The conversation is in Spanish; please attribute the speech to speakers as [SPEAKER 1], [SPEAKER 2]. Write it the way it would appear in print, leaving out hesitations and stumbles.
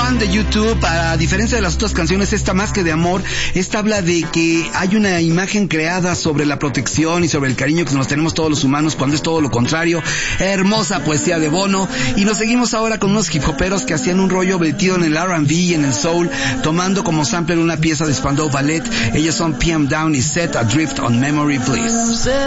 [SPEAKER 1] One de YouTube, a diferencia de las otras canciones, esta más que de amor, esta habla de que hay una imagen creada sobre la protección y sobre el cariño que nos tenemos todos los humanos, cuando es todo lo contrario. Hermosa poesía de Bono. Y nos seguimos ahora con unos hip hoperos que hacían un rollo metido en el R&B y en el soul, tomando como sampler una pieza de Spandau Ballet. Ellos son PM Down y Set Adrift on Memory Bliss.